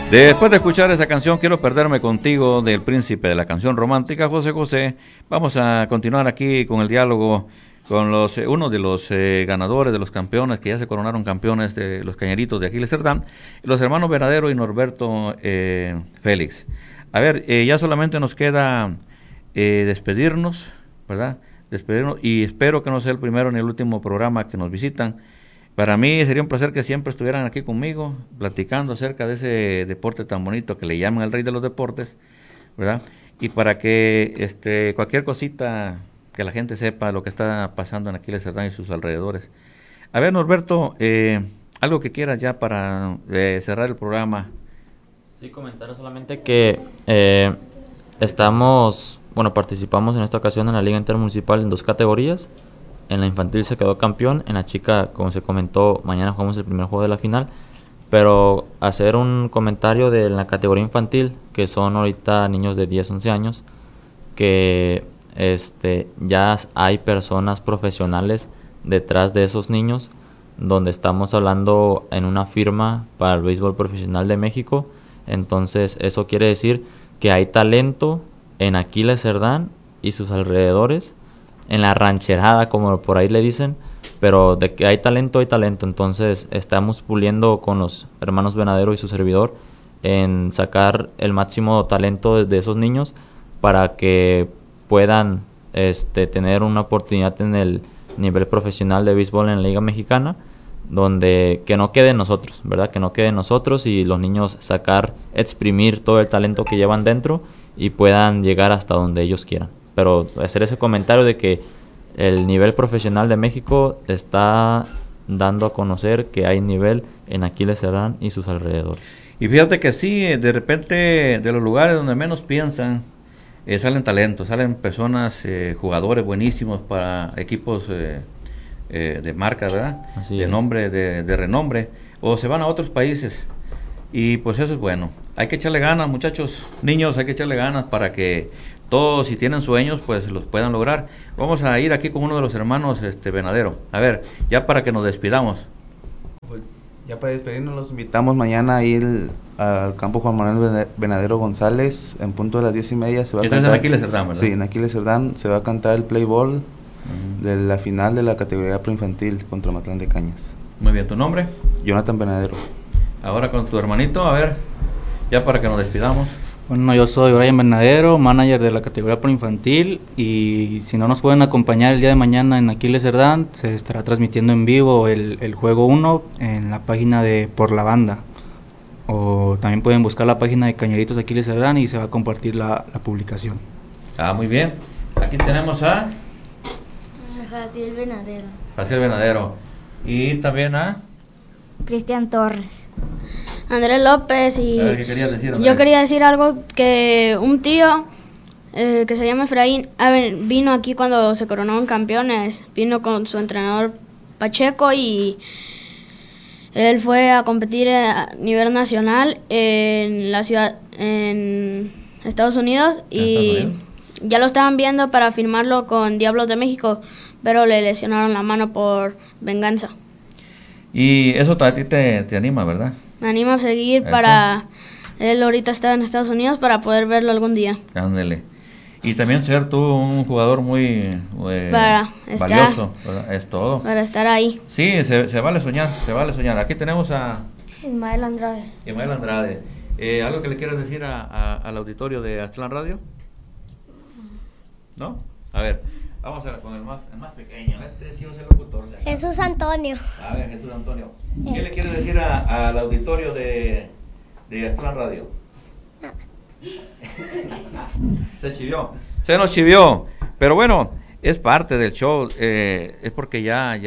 Después de escuchar esa canción, Quiero perderme contigo, del príncipe de la canción romántica, José José, vamos a continuar aquí con el diálogo con uno de los ganadores, de los campeones, que ya se coronaron campeones de los Cañeritos de Aquiles Cerdán, los hermanos Venadero y Norberto Félix. A ver, ya solamente nos queda despedirnos, ¿verdad? Despedirnos, y espero que no sea el primero ni el último programa que nos visitan. Para mí sería un placer que siempre estuvieran aquí conmigo, platicando acerca de ese deporte tan bonito que le llaman el rey de los deportes, ¿verdad? Y para que cualquier cosita que la gente sepa lo que está pasando en Aquiles Cerdán y sus alrededores. A ver, Norberto, algo que quieras ya para cerrar el programa. Sí, comentar solamente que participamos en esta ocasión en la Liga Intermunicipal en 2 categorías. En la infantil se quedó campeón, en la chica, como se comentó, mañana jugamos el primer juego de la final. Pero hacer un comentario de la categoría infantil, que son ahorita niños de 10, 11 años, que ya hay personas profesionales detrás de esos niños, donde estamos hablando en una firma para el béisbol profesional de México. Entonces eso quiere decir que hay talento en Aquiles Cerdán y sus alrededores, en la rancherada, como por ahí le dicen, pero de que hay talento, hay talento. Entonces estamos puliendo con los hermanos Venadero y su servidor en sacar el máximo talento de esos niños para que puedan tener una oportunidad en el nivel profesional de béisbol en la Liga Mexicana, donde que no quede en nosotros, ¿verdad? Que no quede en nosotros y los niños exprimir todo el talento que llevan dentro y puedan llegar hasta donde ellos quieran. Pero hacer ese comentario de que el nivel profesional de México está dando a conocer que hay nivel en Aquiles Cerdán y sus alrededores. Y fíjate que sí, de repente de los lugares donde menos piensan, salen talentos, salen personas, jugadores buenísimos para equipos de marca, ¿verdad? Así de es. Nombre, de renombre, o se van a otros países. Y pues eso es bueno. Hay que echarle ganas, muchachos, niños, hay que echarle ganas para que todos, si tienen sueños, pues los puedan lograr. Vamos a ir aquí con uno de los hermanos Venadero. A ver, ya para que nos despidamos. Pues ya para despedirnos, los invitamos mañana a ir al campo Juan Manuel Venadero González, en punto de las 10:30. Se va a cantar, en Aquiles Cerdán, ¿verdad? Sí, en Aquiles Cerdán se va a cantar el play ball de la final de la categoría preinfantil contra Matlán de Cañas. Muy bien, ¿tu nombre? Jonathan Venadero. Ahora con tu hermanito, a ver, ya para que nos despidamos. Bueno, yo soy Brian Venadero, manager de la categoría preinfantil, y si no nos pueden acompañar el día de mañana en Aquiles Cerdán, se estará transmitiendo en vivo el juego 1 en la página de Por la Banda, o también pueden buscar la página de Cañeritos de Aquiles Cerdán y se va a compartir la publicación. Muy bien. Aquí tenemos a Jaciel Venadero. Jaciel Venadero. Y también a Cristian Torres. Andrés López. Y a ver, ¿qué querías decir, Andrés? yo quería decir algo, que un tío que se llama Efraín vino aquí cuando se coronaron campeones, vino con su entrenador Pacheco y él fue a competir a nivel nacional en la ciudad, en Estados Unidos, y ya lo estaban viendo para firmarlo con Diablos de México, pero le lesionaron la mano por venganza. Y eso a ti te anima, ¿verdad? Me anima a seguir ¿Eso? para... Él ahorita está en Estados Unidos para poder verlo algún día. Ándele. Y también ser tú un jugador muy valioso, ¿verdad? Es todo. Para estar ahí. Sí, se vale soñar, se vale soñar. Aquí tenemos a Ismael Andrade. Ismael Andrade. ¿Algo que le quieras decir al auditorio de Aztlán Radio? ¿No? A ver, vamos a ver con el más pequeño. Este sí va a ser locutor. Jesús Antonio. A ver, Jesús Antonio. ¿Qué le quieres decir al auditorio de Aztlán Radio? Se nos chivió, pero bueno, es parte del show, es porque ya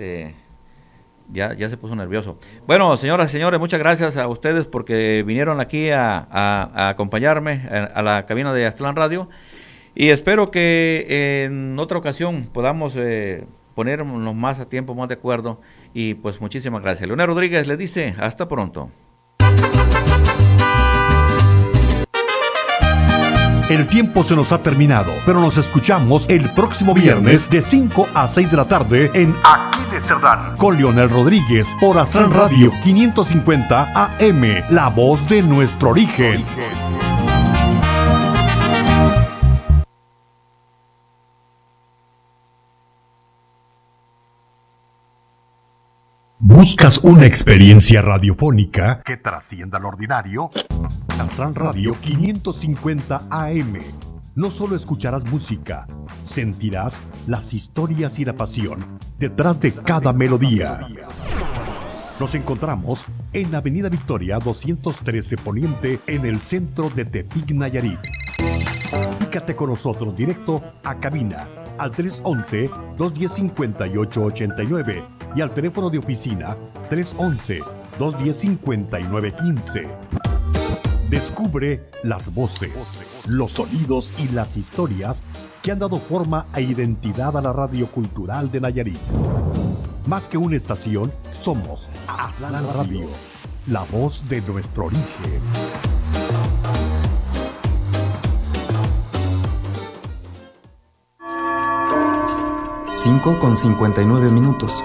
se puso nervioso. Bueno, señoras y señores, muchas gracias a ustedes porque vinieron aquí a acompañarme a la cabina de Aztlán Radio, y espero que en otra ocasión podamos ponernos más a tiempo, más de acuerdo, y pues muchísimas gracias. Leonel Rodríguez le dice hasta pronto. El tiempo se nos ha terminado, pero nos escuchamos el próximo viernes de 5 a 6 de la tarde en Aquiles Cerdán. Con Leonel Rodríguez por Aztlán Radio 550 AM, la voz de nuestro origen. ¿Buscas una experiencia radiofónica que trascienda lo ordinario? Aztlán Radio 550 AM. No solo escucharás música, sentirás las historias y la pasión detrás de cada melodía. Nos encontramos en Avenida Victoria 213 Poniente, en el centro de Tepic, Nayarit. Comunícate con nosotros directo a cabina al 311-210-5889 y al teléfono de oficina 311-210-5915. Descubre las voces, los sonidos y las historias que han dado forma e identidad a la radio cultural de Nayarit. Más que una estación, somos Aztlán Radio, la voz de nuestro origen. 5:59.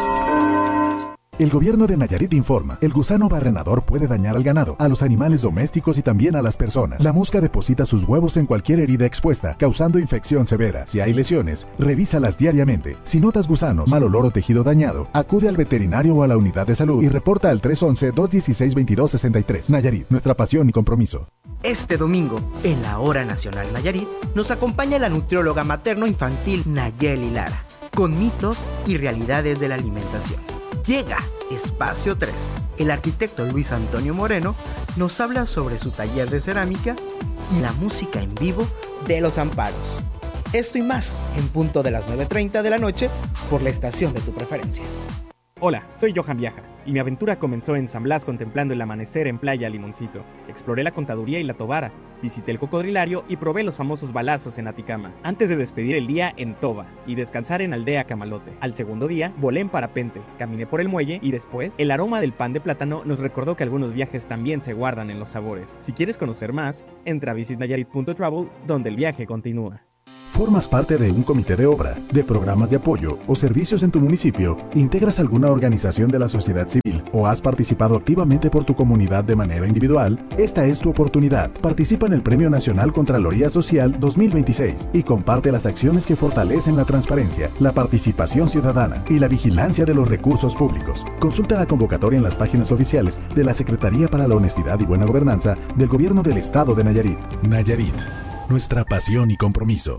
El gobierno de Nayarit informa, el gusano barrenador puede dañar al ganado, a los animales domésticos y también a las personas. La mosca deposita sus huevos en cualquier herida expuesta, causando infección severa. Si hay lesiones, revísalas diariamente. Si notas gusanos, mal olor o tejido dañado, acude al veterinario o a la unidad de salud y reporta al 311-216-2263. Nayarit, nuestra pasión y compromiso. Este domingo, en la Hora Nacional Nayarit, nos acompaña la nutrióloga materno-infantil Nayeli Lara, con mitos y realidades de la alimentación. Llega Espacio 3. El arquitecto Luis Antonio Moreno nos habla sobre su taller de cerámica y la música en vivo de Los Amparos. Esto y más en punto de las 9:30 de la noche por la estación de tu preferencia. Hola, soy Johan Viaja y mi aventura comenzó en San Blas contemplando el amanecer en Playa Limoncito. Exploré la Contaduría y la Tobara, visité el Cocodrilario y probé los famosos balazos en Aticama, antes de despedir el día en Toba y descansar en Aldea Camalote. Al segundo día, volé en parapente, caminé por el muelle y después, el aroma del pan de plátano nos recordó que algunos viajes también se guardan en los sabores. Si quieres conocer más, entra a visitnayarit.travel, donde el viaje continúa. ¿Formas parte de un comité de obra, de programas de apoyo o servicios en tu municipio? ¿Integras alguna organización de la sociedad civil o has participado activamente por tu comunidad de manera individual? Esta es tu oportunidad. Participa en el Premio Nacional Contraloría Social 2026 y comparte las acciones que fortalecen la transparencia, la participación ciudadana y la vigilancia de los recursos públicos. Consulta la convocatoria en las páginas oficiales de la Secretaría para la Honestidad y Buena Gobernanza del Gobierno del Estado de Nayarit. Nayarit, nuestra pasión y compromiso.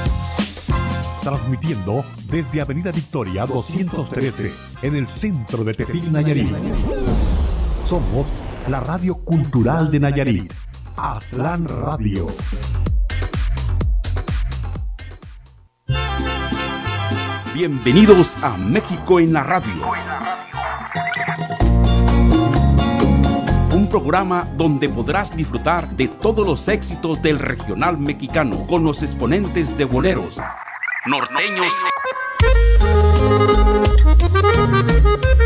Transmitiendo desde Avenida Victoria 213, en el centro de Tepic, Nayarit. Somos la radio cultural de Nayarit, Aztlán Radio. Bienvenidos a México en la Radio. Un programa donde podrás disfrutar de todos los éxitos del regional mexicano con los exponentes de boleros, norteños